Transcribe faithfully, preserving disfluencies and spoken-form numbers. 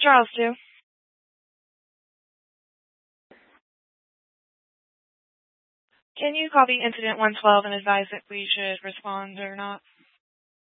Charles two. Can you copy incident one twelve and advise if we should respond or not?